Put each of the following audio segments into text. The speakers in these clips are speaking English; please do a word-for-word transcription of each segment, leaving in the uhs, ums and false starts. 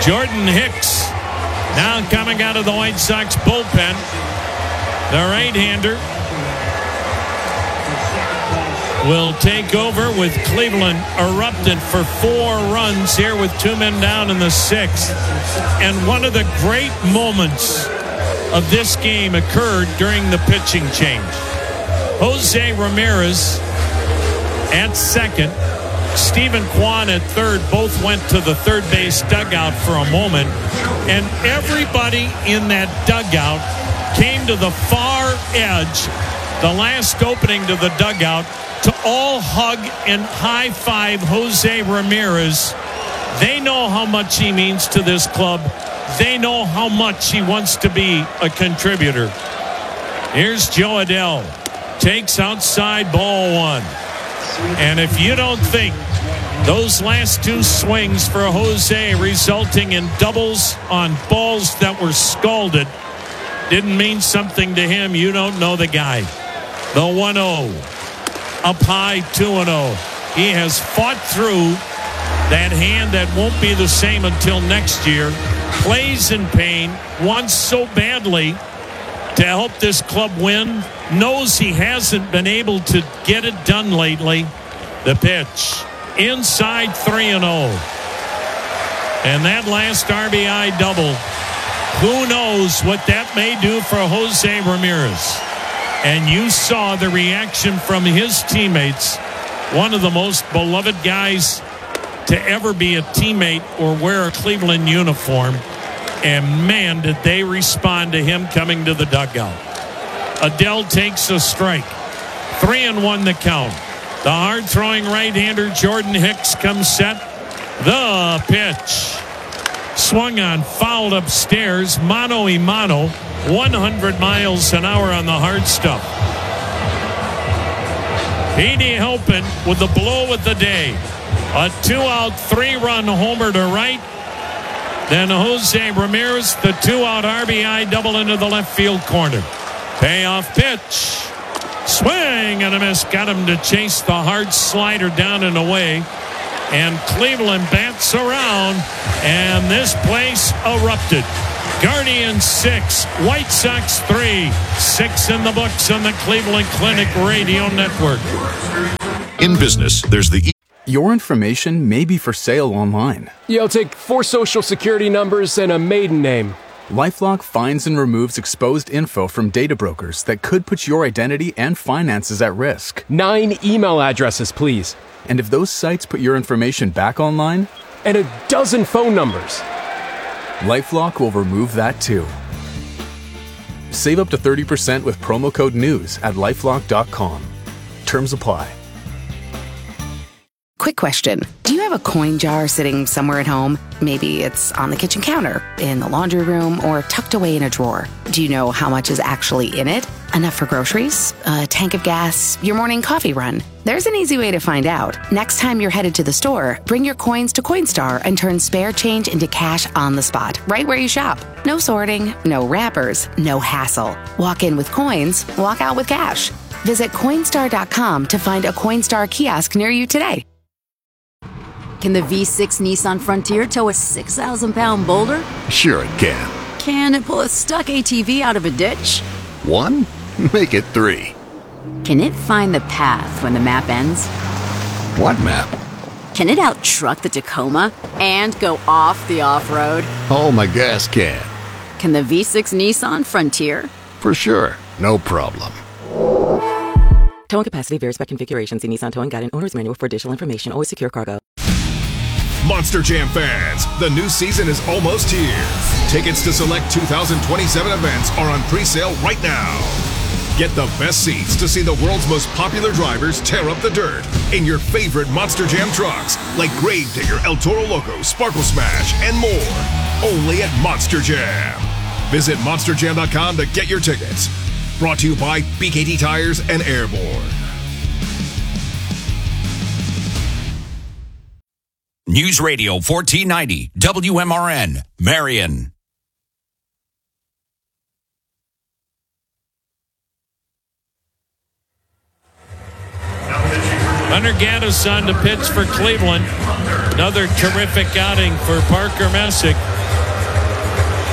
Jordan Hicks now coming out of the White Sox bullpen. The right-hander will take over with Cleveland erupted for four runs here with two men down in the sixth. And one of the great moments of this game occurred during the pitching change. Jose Ramirez at second, Stephen Kwan at third, both went to the third base dugout for a moment. And everybody in that dugout came to the far edge, the last opening to the dugout, to all hug and high-five Jose Ramirez. They know how much he means to this club. They know how much he wants to be a contributor. Here's Joe Adell. Takes outside, ball one. And if you don't think those last two swings for Jose resulting in doubles on balls that were scalded didn't mean something to him, you don't know the guy. The one oh. Up high, two and oh. He has fought through that hand that won't be the same until next year. Plays in pain, wants so badly to help this club win. Knows he hasn't been able to get it done lately. The pitch. Inside three and oh. And that last R B I double. Who knows what that may do for Jose Ramirez. And you saw the reaction from his teammates. One of the most beloved guys to ever be a teammate or wear a Cleveland uniform. And man, did they respond to him coming to the dugout. Adell takes a strike. Three and one the count. The hard-throwing right-hander Jordan Hicks comes set. The pitch. Swung on, fouled upstairs. Mano y mano. one hundred miles an hour on the hard stuff. Petey Halpin with the blow of the day. A two-out, three-run homer to right. Then Jose Ramirez, the two-out R B I double into the left field corner. Payoff pitch. Swing and a miss. Got him to chase the hard slider down and away. And Cleveland bats around. And this place erupted. Guardians six, White Sox three, six in the books on the Cleveland Clinic Radio Network. In business, there's the... Your information may be for sale online. Yeah, I'll take four social security numbers and a maiden name. LifeLock finds and removes exposed info from data brokers that could put your identity and finances at risk. Nine email addresses, please. And if those sites put your information back online? And a dozen phone numbers. LifeLock will remove that too. Save up to thirty percent with promo code NEWS at lifelock dot com. Terms apply. Quick question. Do you have a coin jar sitting somewhere at home? Maybe it's on the kitchen counter, in the laundry room, or tucked away in a drawer. Do you know how much is actually in it? Enough for groceries, a tank of gas, your morning coffee run? There's an easy way to find out. Next time you're headed to the store, bring your coins to Coinstar and turn spare change into cash on the spot, right where you shop. No sorting, no wrappers, no hassle. Walk in with coins, walk out with cash. Visit Coinstar dot com to find a Coinstar kiosk near you today. Can the V six Nissan Frontier tow a six thousand pound boulder? Sure it can. Can it pull a stuck A T V out of a ditch? One? Make it three. Can it find the path when the map ends? What map? Can it out-truck the Tacoma and go off the off-road? Oh, my gas can. Can the V six Nissan Frontier? For sure. No problem. Towing capacity varies by configuration. See Nissan Towing Guide and Owner's Manual for additional information. Always secure cargo. Monster Jam fans, the new season is almost here. Tickets to select two thousand twenty-seven events are on pre-sale right now. Get the best seats to see the world's most popular drivers tear up the dirt in your favorite Monster Jam trucks like Grave Digger, El Toro Loco, Sparkle Smash, and more. Only at Monster Jam. Visit monster jam dot com to get your tickets. Brought to you by B K T Tires and Airborne. News Radio fourteen ninety, W M R N, Marion. Hunter Gaddis on to pitch for Cleveland. Another terrific outing for Parker Messick.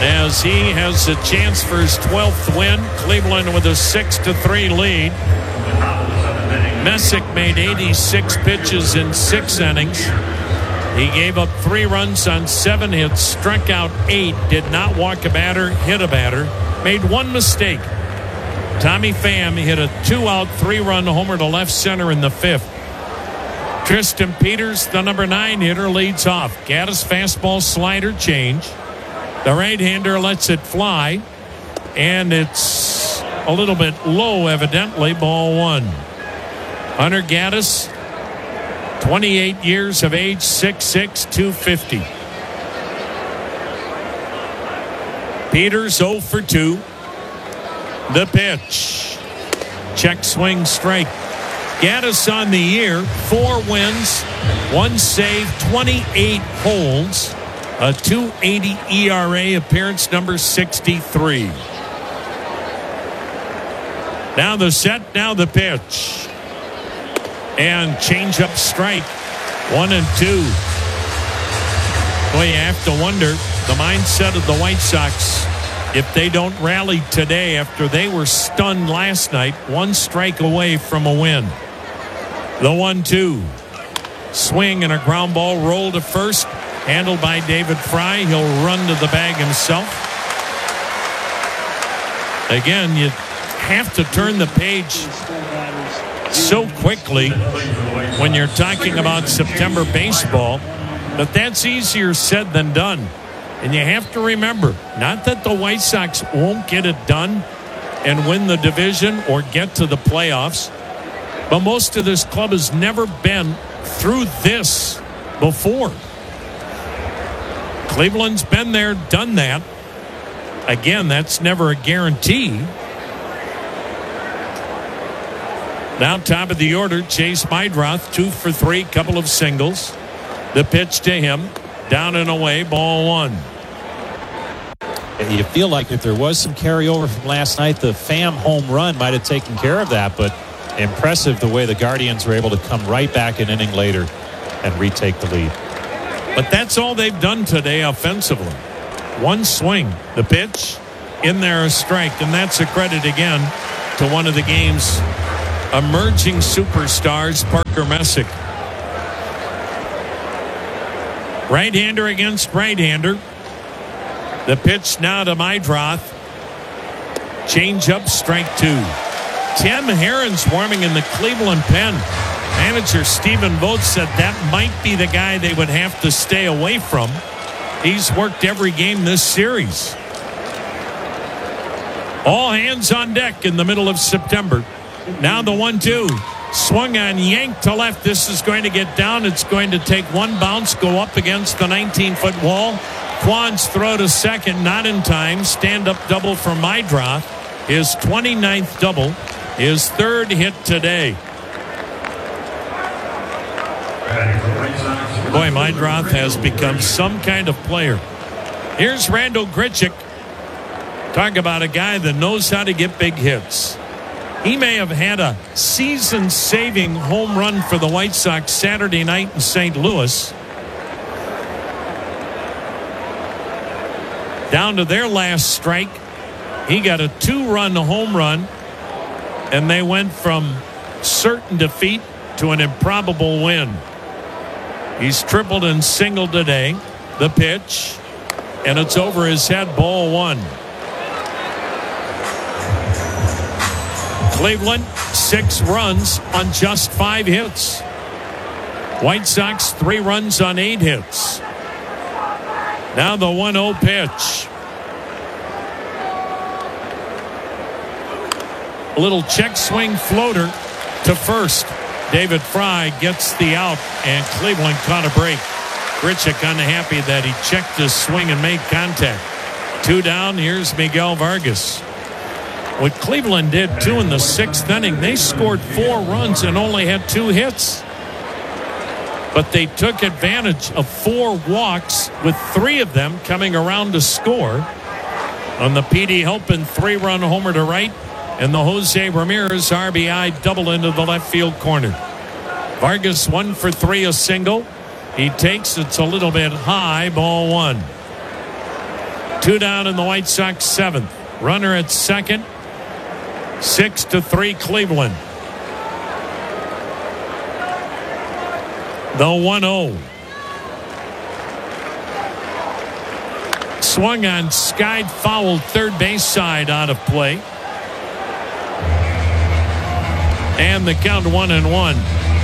as he has a chance for his twelfth win. Cleveland with a six to three lead. Messick made eighty-six pitches in six innings. He gave up three runs on seven hits, struck out eight, did not walk a batter, hit a batter, made one mistake. Tommy Pham hit a two-out, three-run homer to left center in the fifth. Tristan Peters, the number nine hitter, leads off. Gaddis fastball slider change. The right-hander lets it fly, and it's a little bit low, evidently. Ball one. Hunter Gaddis, twenty-eight years of age, six six, two fifty. Peters oh for two. The pitch. Check swing strike. Gaddis on the year, four wins, one save, twenty-eight holds, a two eighty E R A, appearance number sixty-three. Now the set, now the pitch. And change up strike. One and two. Boy, you have to wonder the mindset of the White Sox if they don't rally today after they were stunned last night, one strike away from a win. The one two. Swing and a ground ball roll to first. Handled by David Fry. He'll run to the bag himself. Again, you have to turn the page so quickly when you're talking about September baseball, but that's easier said than done. And you have to remember, not that the White Sox won't get it done and win the division or get to the playoffs, but most of this club has never been through this before. Cleveland's been there, done that. Again, that's never a guarantee. Now top of the order, Chase Meidroth, two for three, couple of singles. The pitch to him, down and away, ball one. You feel like if there was some carryover from last night, the Pham home run might have taken care of that, but impressive the way the Guardians were able to come right back an inning later and retake the lead. But that's all they've done today offensively. One swing, the pitch, in there a strike, and that's a credit again to one of the game's emerging superstars, Parker Messick. Right-hander against right-hander. The pitch now to Meidroth. Change up, strike two. Tim Herron's warming in the Cleveland pen. Manager Stephen Vogt said that might be the guy they would have to stay away from. He's worked every game this series. All hands on deck in the middle of September. Now the one two. Swung on, yanked to left. This is going to get down. It's going to take one bounce, go up against the nineteen-foot wall. Kwan's throw to second, not in time. Stand-up double for Meidroth. His twenty-ninth double. His third hit today. Boy, Meidroth has become some kind of player. Here's Randal Grichuk. Talk about a guy that knows how to get big hits. He may have had a season-saving home run for the White Sox Saturday night in Saint Louis. Down to their last strike, he got a two-run home run, and they went from certain defeat to an improbable win. He's tripled and singled today. The pitch, and it's over his head, ball one. Cleveland, six runs on just five hits. White Sox, three runs on eight hits. Now the one oh pitch. A little check swing floater to first. David Fry gets the out, and Cleveland caught a break. Grichuk unhappy that he checked his swing and made contact. Two down, here's Miguel Vargas. What Cleveland did, too, in the sixth inning, they scored four runs and only had two hits. But they took advantage of four walks, with three of them coming around to score. On the P D Halpin three-run homer to right, and the Jose Ramirez R B I double into the left field corner. Vargas one for three, a single. He takes it's a little bit high, ball one. Two down in the White Sox seventh. Runner at second. Six to three Cleveland. The one oh. Swung on, skied, fouled, third base side out of play. And the count one and one.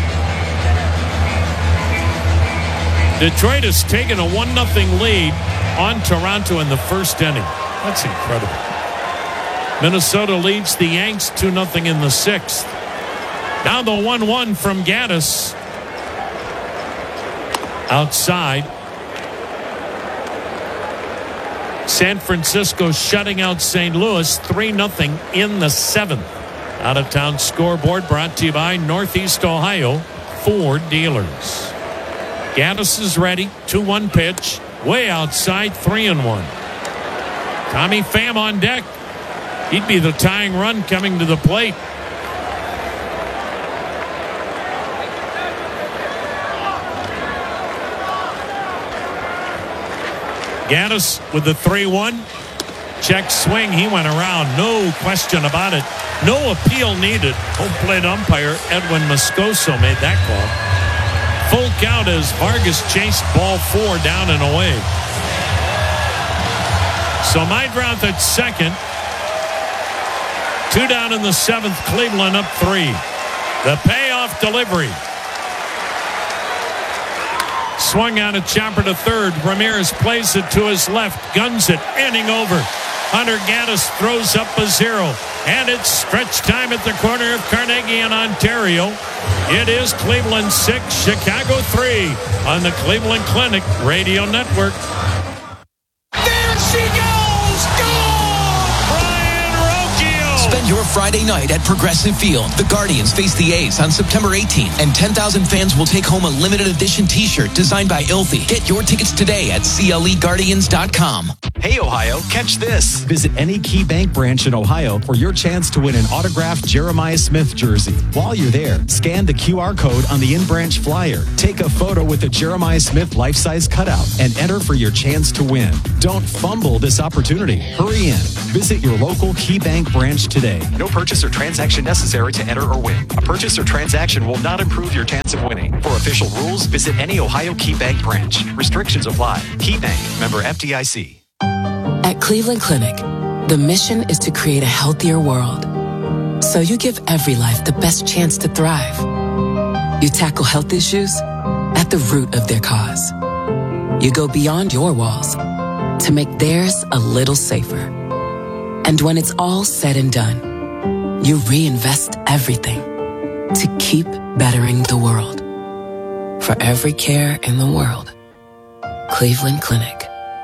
Detroit has taken a one nothing lead on Toronto in the first inning. That's incredible. Minnesota leads the Yanks two nothing in the sixth. Now the one one from Gaddis. Outside. San Francisco shutting out Saint Louis three nothing in the seventh. Out of town scoreboard brought to you by Northeast Ohio Ford Dealers. Gaddis is ready. two one pitch. Way outside. three and one. Tommy Pham on deck. He'd be the tying run coming to the plate. Gaddis with the three one. Check swing. He went around. No question about it. No appeal needed. Home plate umpire Edwin Moscoso made that call. Full count as Vargas chased ball four down and away. So Meidroth at second. Two down in the seventh. Cleveland up three. The payoff delivery. Swung on a chopper to third. Ramirez plays it to his left. Guns it. Inning over. Hunter Gaddis throws up a zero. And it's stretch time at the corner of Carnegie and Ontario. It is Cleveland six, Chicago three on the Cleveland Clinic Radio Network. There she goes! Goal! Brian Rocchio! Spend your Friday night at Progressive Field. The Guardians face the A's on September eighteenth, and ten thousand fans will take home a limited edition t-shirt designed by Ilthy. Get your tickets today at C L E Guardians dot com. Hey, Ohio, catch this. Visit any Key Bank branch in Ohio for your chance to win an autographed Jeremiah Smith jersey. While you're there, scan the Q R code on the in-branch flyer. Take a photo with a Jeremiah Smith life-size cutout and enter for your chance to win. Don't fumble this opportunity. Hurry in. Visit your local Key Bank branch today. No purchase or transaction necessary to enter or win. A purchase or transaction will not improve your chance of winning. For official rules, visit any Ohio Key Bank branch. Restrictions apply. Key Bank, member F D I C. At Cleveland Clinic, the mission is to create a healthier world. So you give every life the best chance to thrive. You tackle health issues at the root of their cause. You go beyond your walls to make theirs a little safer. And when it's all said and done, you reinvest everything to keep bettering the world. For every care in the world, Cleveland Clinic.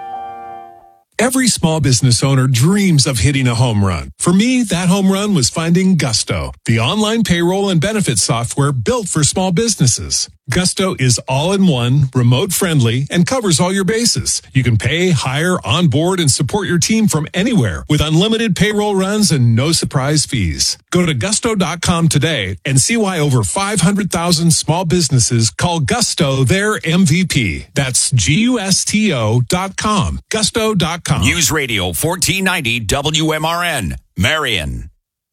Every small business owner dreams of hitting a home run. For me, that home run was finding Gusto, the online payroll and benefits software built for small businesses. Gusto is all-in-one, remote-friendly, and covers all your bases. You can pay, hire, onboard, and support your team from anywhere with unlimited payroll runs and no surprise fees. Go to gusto dot com today and see why over five hundred thousand small businesses call Gusto their M V P. That's G U S T O dot com. Gusto dot com. News Radio fourteen ninety W M R N, Marion.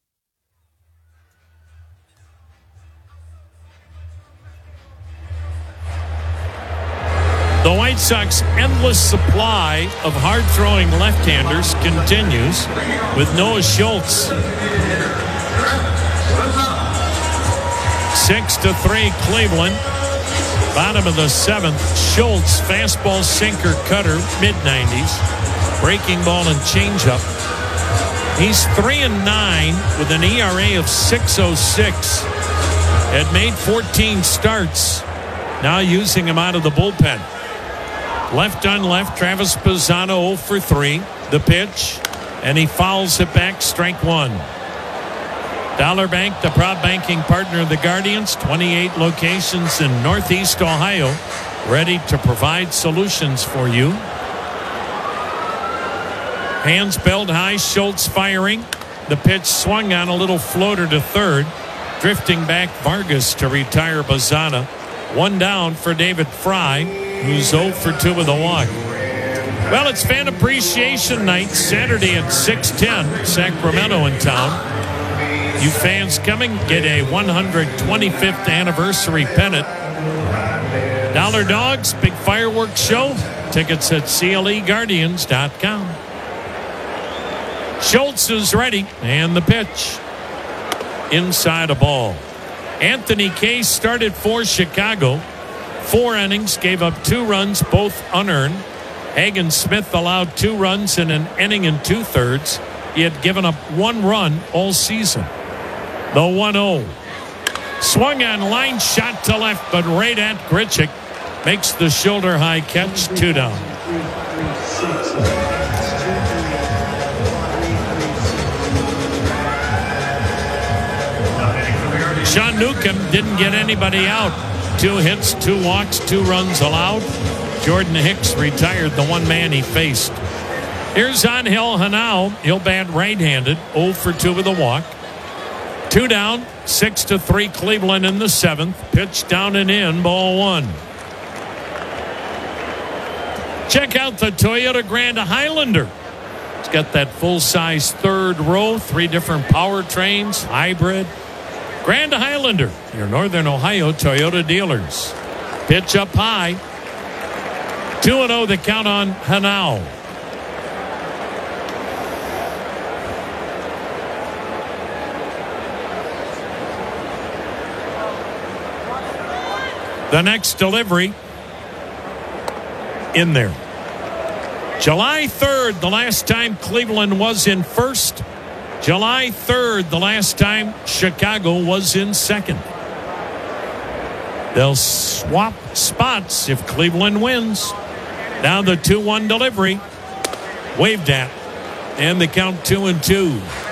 The White Sox endless supply of hard-throwing left-handers continues with Noah Schultz. Six to three Cleveland. Bottom of the seventh. Schultz, fastball, sinker, cutter, mid nineties. Breaking ball and changeup. He's three and nine with an E R A of six oh six. Had made fourteen starts. Now using him out of the bullpen. Left on left, Travis Pisano oh for three. The pitch, and he fouls it back, strike one. Dollar Bank, the proud banking partner of the Guardians, twenty-eight locations in Northeast Ohio, ready to provide solutions for you. Hands belt high, Schultz firing. The pitch swung on a little floater to third. Drifting back, Vargas to retire Bazana. One down for David Fry, who's oh for two with a walk. Well, it's Fan Appreciation Night, Saturday at six ten, Sacramento in town. You fans coming, get a one hundred twenty-fifth anniversary pennant. Dollar Dogs, big fireworks show. Tickets at C L E Guardians dot com. Schultz is ready, and the pitch. Inside a ball. Anthony Case started for Chicago. Four innings, gave up two runs, both unearned. Hagen Smith allowed two runs in an inning and two-thirds. He had given up one run all season. The one oh. Swung on line, shot to left, but right at Grichuk. Makes the shoulder-high catch, two down. Sean Newcomb didn't get anybody out. Two hits, two walks, two runs allowed. Jordan Hicks retired the one man he faced. Here's Angel Hanao. He'll bat right-handed, oh for two with a walk. Two down, six to three Cleveland in the seventh. Pitch down and in, ball one. Check out the Toyota Grand Highlander. It's got that full-size third row, three different powertrains, hybrid. Grand Highlander, your Northern Ohio Toyota dealers. Pitch up high. two and oh the count on Hanao. The next delivery in there. July third, the last time Cleveland was in first. July third, the last time Chicago was in second. They'll swap spots if Cleveland wins. Now the two one delivery. Waved at. And the count two and two.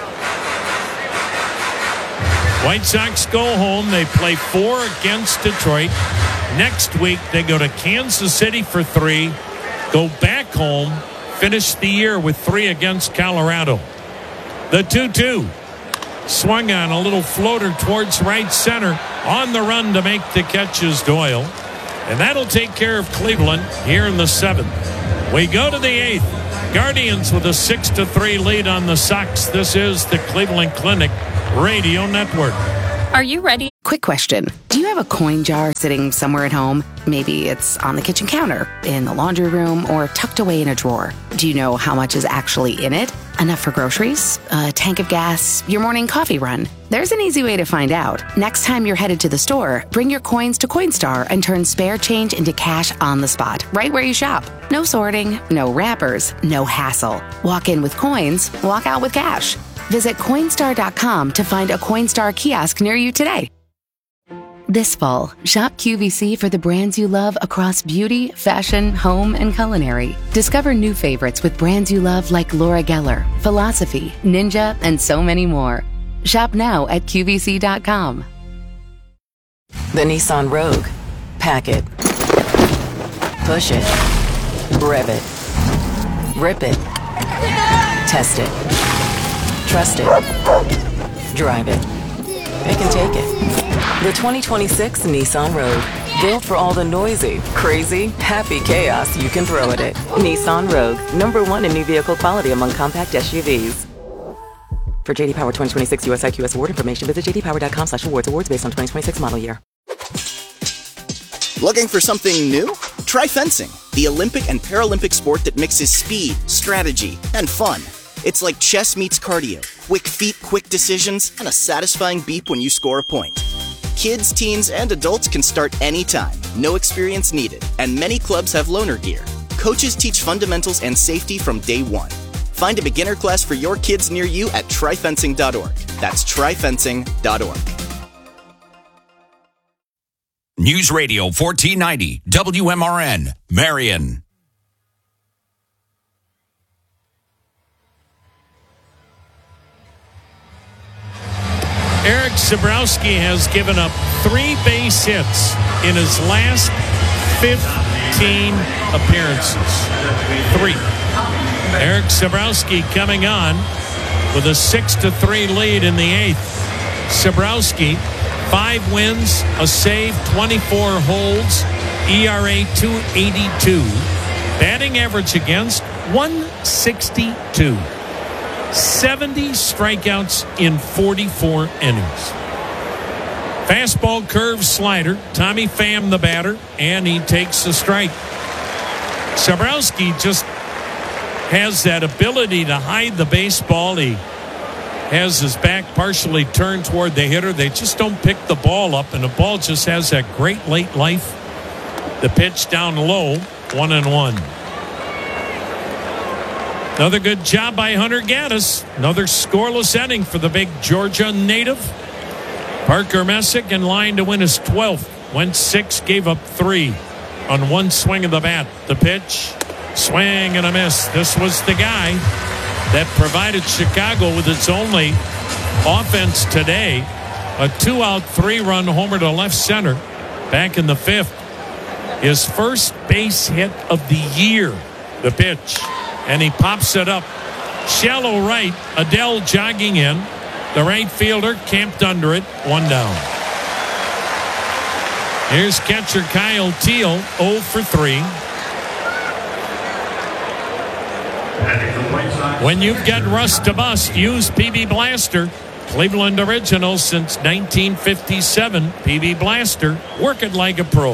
White Sox go home. They play four against Detroit. Next week, they go to Kansas City for three. Go back home. Finish the year with three against Colorado. The two two. Swung on a little floater towards right center. On the run to make the catch is Doyle. And that'll take care of Cleveland here in the seventh. We go to the eighth. Guardians with a six to three lead on the Sox. This is the Cleveland Clinic Radio Network. Are you ready? Quick question. Do you have a coin jar sitting somewhere at home? Maybe it's on the kitchen counter, in the laundry room, or tucked away in a drawer. Do you know how much is actually in it? Enough for groceries, a tank of gas, your morning coffee run? There's an easy way to find out. Next time you're headed to the store, bring your coins to Coinstar and turn spare change into cash on the spot, right where you shop. No sorting, no wrappers, no hassle. Walk in with coins, walk out with cash. Visit Coinstar dot com to find a Coinstar kiosk near you today. This fall, shop Q V C for the brands you love across beauty, fashion, home, and culinary. Discover new favorites with brands you love like Laura Geller, Philosophy, Ninja, and so many more. Shop now at Q V C dot com. The Nissan Rogue. Pack it. Push it. Rev it. Rip it. Test it. Trust it. Drive it. Pick and take it. The twenty twenty-six Nissan Rogue. Built for all the noisy, crazy, happy chaos you can throw at it. Nissan Rogue. Number one in new vehicle quality among compact S U Vs. For J D Power twenty twenty-six U S I Q S award information, visit j d power dot com slash awards. Awards based on twenty twenty-six model year. Looking for something new? Try fencing, the Olympic and Paralympic sport that mixes speed, strategy, and fun. It's like chess meets cardio. Quick feet, quick decisions, and a satisfying beep when you score a point. Kids, teens, and adults can start anytime. No experience needed. And many clubs have loaner gear. Coaches teach fundamentals and safety from day one. Find a beginner class for your kids near you at try fencing dot org. That's try fencing dot org. News Radio fourteen ninety, W M R N, Marion. Eric Zabrowski has given up three base hits in his last fifteen appearances. Three. Eric Zabrowski coming on with a six to three lead in the eighth. Zabrowski, five wins, a save, twenty-four holds, E R A two eighty-two. Batting average against one sixty-two. seventy strikeouts in forty-four innings. Fastball, curve, slider. Tommy Pham the batter, and he takes a strike. Sabrowski just has that ability to hide the baseball. He has his back partially turned toward the hitter. They just don't pick the ball up, and the ball just has that great late life. The pitch down low, one and one. Another good job by Hunter Gaddis. Another scoreless inning for the big Georgia native. Parker Messick in line to win his twelfth. Went six, gave up three on one swing of the bat. The pitch, swing and a miss. This was the guy that provided Chicago with its only offense today. A two-out, three-run homer to left center back in the fifth. His first base hit of the year. The pitch, and he pops it up. Shallow right, Adele jogging in. The right fielder camped under it, one down. Here's catcher Kyle Teel, oh for three. When you've got rust to bust, use P B Blaster. Cleveland original since nineteen fifty-seven. P B Blaster, work it like a pro.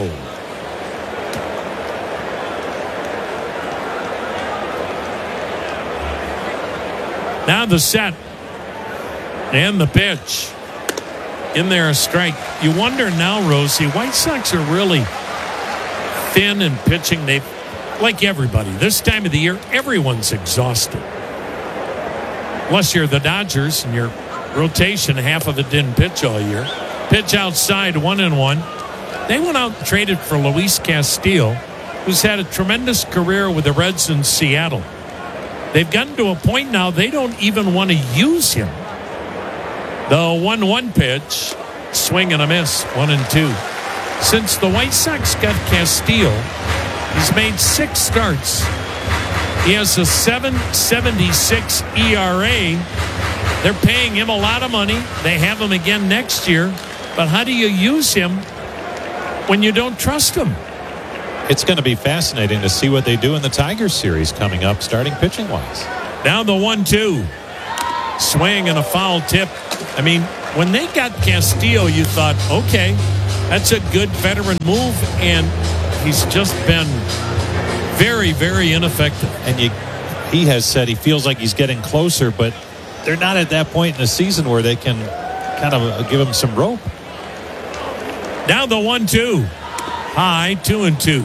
Now the set. And the pitch. In there, a strike. You wonder now, Rosie, White Sox are really thin in pitching. They, like everybody, this time of the year, everyone's exhausted. Unless you're the Dodgers and your rotation, half of it didn't pitch all year. Pitch outside, one and one. They went out and traded for Luis Castillo, who's had a tremendous career with the Reds in Seattle. They've gotten to a point now they don't even want to use him. The one one pitch, swing and a miss, one and two. Since the White Sox got Castillo, he's made six starts. He has a seven seventy-six E R A. They're paying him a lot of money. They have him again next year. But how do you use him when you don't trust him? It's going to be fascinating to see what they do in the Tigers series coming up, starting pitching wise. Now the one two. Swing and a foul tip. I mean, when they got Castillo, you thought, okay, that's a good veteran move, and he's just been very, very ineffective. And you, he has said he feels like he's getting closer, but they're not at that point in the season where they can kind of give him some rope. Now the one two. High, two and two.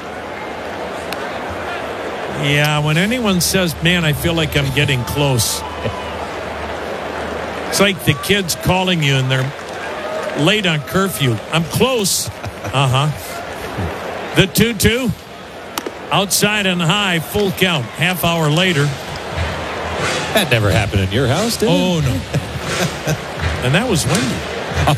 Yeah, when anyone says, man, I feel like I'm getting close. It's like the kids calling you and they're late on curfew. I'm close. Uh-huh. The two two. Outside and high, full count. Half hour later. That never happened in your house, did it? Oh, no. And that was windy.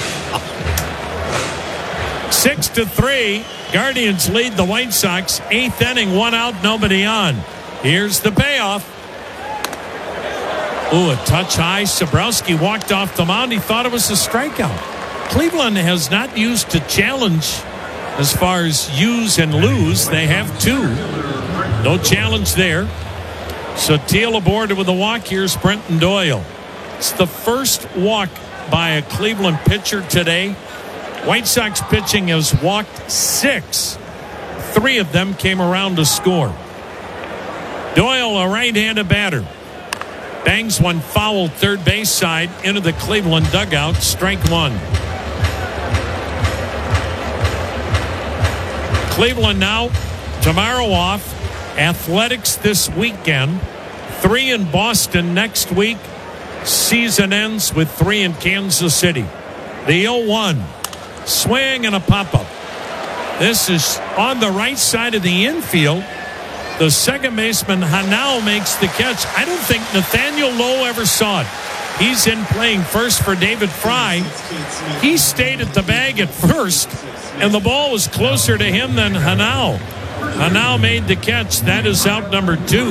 Six to three. Guardians lead the White Sox. Eighth inning, one out, nobody on. Here's the payoff. Ooh, a touch high. Sabrowski walked off the mound. He thought it was a strikeout. Cleveland has not used to challenge as far as use and lose. They have two. No challenge there. So Teel aboard with a walk. Here's Brenton Doyle. It's the first walk by a Cleveland pitcher today. White Sox pitching has walked six. Three of them came around to score. Doyle, a right-handed batter. Bangs one foul third base side into the Cleveland dugout. Strike one. Cleveland now, tomorrow off. Athletics this weekend. Three in Boston next week. Season ends with three in Kansas City. The oh one. Swing and a pop-up. This is on the right side of the infield. The second baseman, Hanau, makes the catch. I don't think Nathaniel Lowe ever saw it. He's in playing first for David Fry. He stayed at the bag at first, and the ball was closer to him than Hanau. Hanau made the catch. That is out number two.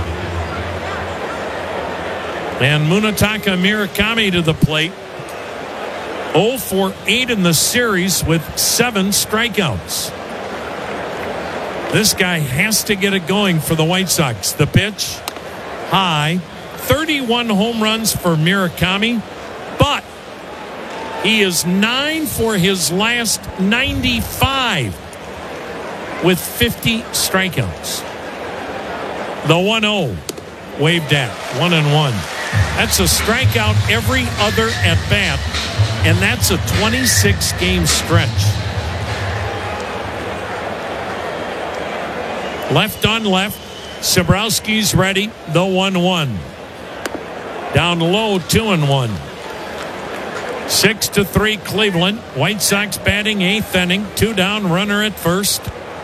And Munetaka Murakami to the plate. oh for eight in the series with seven strikeouts. This guy has to get it going for the White Sox. The pitch, high, thirty-one home runs for Murakami, but he is nine for his last ninety-five with fifty strikeouts. The one oh waved at, one and one. That's a strikeout every other at bat, and that's a twenty-six game stretch. Left on left, Sabrowski's ready, the one one. Down low, two and one. Six to three Cleveland. White Sox batting eighth inning, two down, runner at first.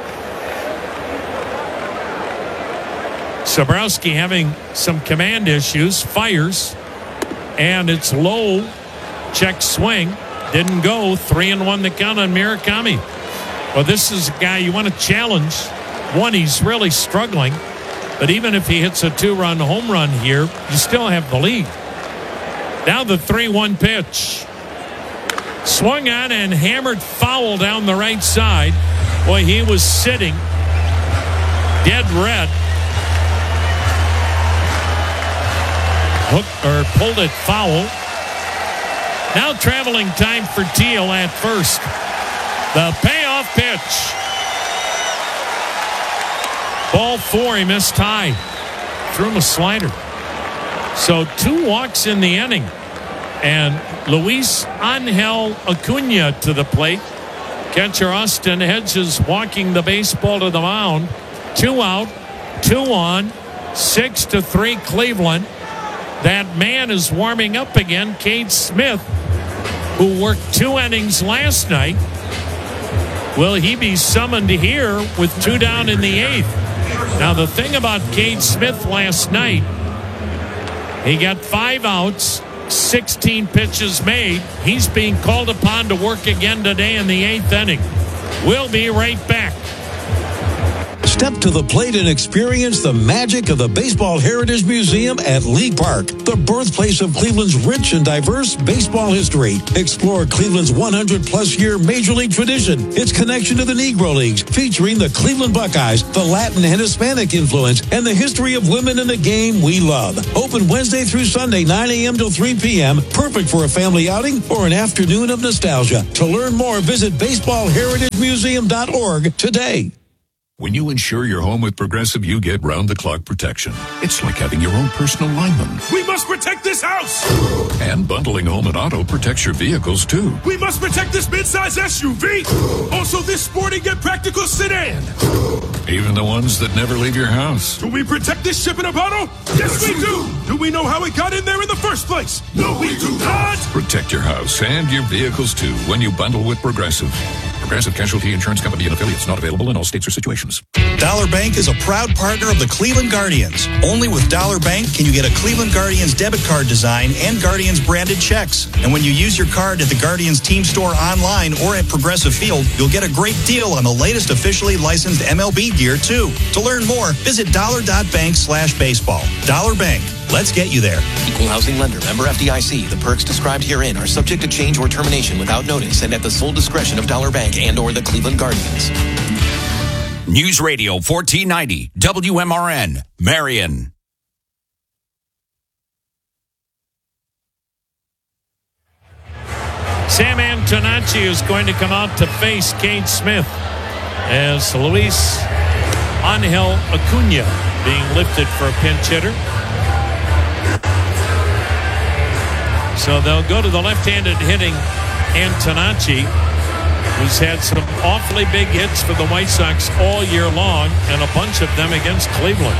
Sabrowski having some command issues, fires, and it's low. Check swing, didn't go. Three and one to count on Murakami. Well, this is a guy you want to challenge. One, he's really struggling, but even if he hits a two-run home run here, you still have the lead. Now the three one pitch. Swung on and hammered foul down the right side. Boy, he was sitting dead red. Hooked or pulled it foul. Now traveling time for Teal at first. The payoff pitch. Ball four, he missed high. Threw him a slider. So two walks in the inning. And Luis Angel Acuna to the plate. Catcher Austin Hedges walking the baseball to the mound. Two out, two on, six to three Cleveland. That man is warming up again, Cade Smith, who worked two innings last night. Will he be summoned here with two down in the eighth? Now, the thing about Cade Smith last night, he got five outs, sixteen pitches made. He's being called upon to work again today in the eighth inning. We'll be right back. Step to the plate and experience the magic of the Baseball Heritage Museum at League Park, the birthplace of Cleveland's rich and diverse baseball history. Explore Cleveland's one hundred plus year Major League tradition, its connection to the Negro Leagues, featuring the Cleveland Buckeyes, the Latin and Hispanic influence, and the history of women in the game we love. Open Wednesday through Sunday, nine a.m. till three p.m. Perfect for a family outing or an afternoon of nostalgia. To learn more, visit baseball heritage museum dot org today. When you insure your home with Progressive, you get round-the-clock protection. It's like having your own personal lineman. We must protect this house! And bundling home and auto protects your vehicles, too. We must protect this midsize S U V! Also this sporty yet practical sedan! Even the ones that never leave your house. Do we protect this ship in a bottle? Yes, we do! Do we know how it got in there in the first place? No, we do not! Protect your house and your vehicles, too, when you bundle with Progressive. Progressive Casualty Insurance Company and affiliates, not available in all states or situations. Dollar Bank is a proud partner of the Cleveland Guardians. Only with Dollar Bank can you get a Cleveland Guardians debit card design and Guardians branded checks. And when you use your card at the Guardians team store online or at Progressive Field, you'll get a great deal on the latest officially licensed M L B gear, too. To learn more, visit dollar.bank slash baseball. Dollar Bank. Let's get you there. Equal housing lender. Member F D I C. The perks described herein are subject to change or termination without notice and at the sole discretion of Dollar Bank and or the Cleveland Guardians. News Radio fourteen ninety W M R N, Marion. Sam Antonacci is going to come out to face Cade Smith as Luis Angel Acuna being lifted for a pinch hitter. So they'll go to the left-handed hitting Antonacci, who's had some awfully big hits for the White Sox all year long, and a bunch of them against Cleveland.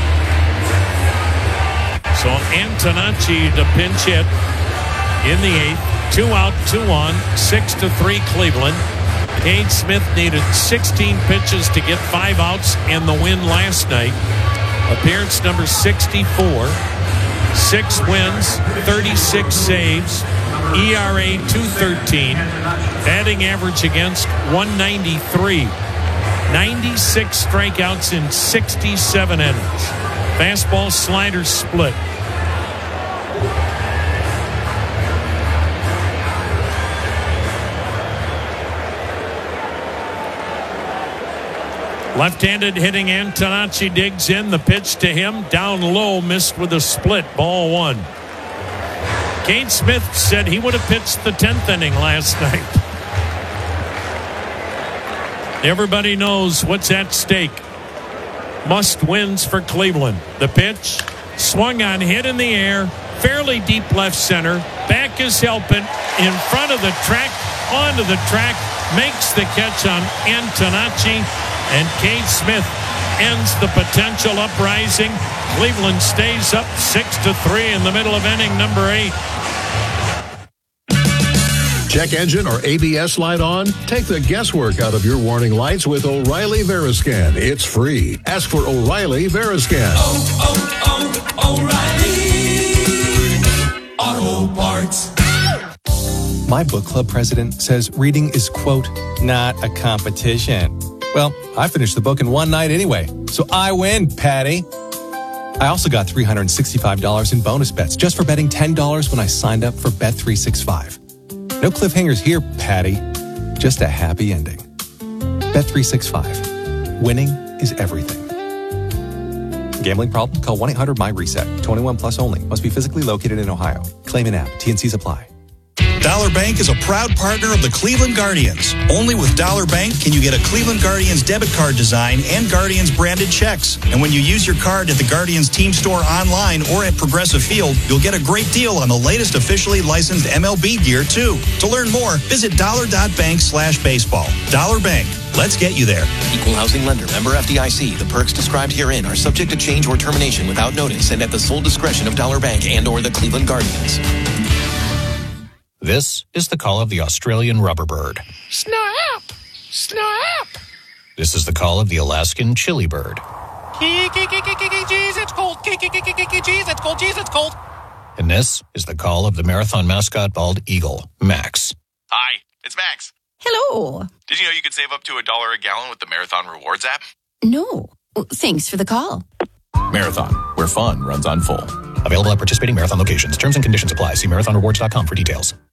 So Antonacci to pinch hit in the eighth. Two out, two on, six to three Cleveland. Cade Smith needed sixteen pitches to get five outs and the win last night. Appearance number sixty-four. Six wins, thirty-six saves, E R A two thirteen, batting average against one ninety-three, ninety-six strikeouts in sixty-seven innings. Fastball slider split. Left-handed hitting Antonacci digs in. The pitch to him. Down low. Missed with a split. Ball one. Kane Smith said he would have pitched the tenth inning last night. Everybody knows what's at stake. Must wins for Cleveland. The pitch. Swung on, hit in the air. Fairly deep left center. Back is helping. In front of the track. Onto the track. Makes the catch on Antonacci. And Kane Smith ends the potential uprising. Cleveland stays up six to three in the middle of inning number eight. Check engine or A B S light on? Take the guesswork out of your warning lights with O'Reilly Veriscan. It's free. Ask for O'Reilly Veriscan. Oh, oh, oh, O'Reilly Auto Parts. My book club president says reading is, quote, not a competition. Well, I finished the book in one night anyway, so I win, Patty. I also got three hundred sixty-five dollars in bonus bets just for betting ten dollars when I signed up for Bet three sixty-five. No cliffhangers here, Patty. Just a happy ending. Bet three sixty-five. Winning is everything. Gambling problem? Call one eight hundred my reset. twenty-one plus only. Must be physically located in Ohio. Claim in app. T N Cs apply. Dollar Bank is a proud partner of the Cleveland Guardians. Only with Dollar Bank can you get a Cleveland Guardians debit card design and Guardians branded checks. And when you use your card at the Guardians team store online or at Progressive Field, you'll get a great deal on the latest officially licensed M L B gear, too. To learn more, visit dollar.bank slash baseball. Dollar Bank. Let's get you there. Equal housing lender. Member F D I C. The perks described herein are subject to change or termination without notice and at the sole discretion of Dollar Bank and or the Cleveland Guardians. This is the call of the Australian rubber bird. Snap! Snap! This is the call of the Alaskan chili bird. Jeez, it's cold. Jeez, it's cold. Jeez, it's cold. And this is the call of the marathon mascot bald eagle, Max. Hi, it's Max. Hello. Did you know you could save up to a dollar a gallon with the Marathon Rewards app? No. Thanks for the call. Marathon, where fun runs on full. Available at participating Marathon locations. Terms and conditions apply. See marathon rewards dot com for details.